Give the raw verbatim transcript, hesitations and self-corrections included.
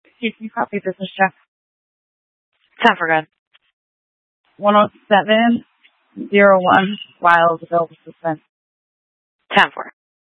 You can copy business check. Time for good. one oh seven oh one, Wild Bill Suspense. Time for.